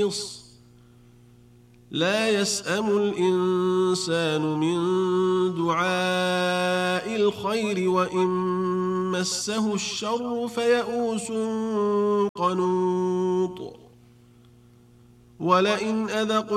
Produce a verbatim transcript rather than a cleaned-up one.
محيص لا يسأم الإنسان من دعاء الخير وإن مسه الشر فيئوس قنوط ولئن أذقنا